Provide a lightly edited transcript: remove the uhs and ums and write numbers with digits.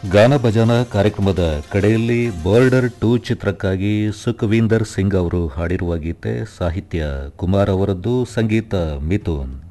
ಗಾನ ಭಜನಾ ಕಾರ್ಯಕ್ರಮದ ಕಡೆಯಲ್ಲಿ ಬಾರ್ಡರ್ 2 ಚಿತ್ರಕ್ಕಾಗಿ ಸುಖವೀಂದರ್ ಸಿಂಗ್ ಅವರು ಹಾಡಿರುವ ಗೀತೆ ಸಾಹಿತ್ಯ ಕುಮಾರ್ ಅವರದ್ದು, ಸಂಗೀತ ಮಿಥುನ್.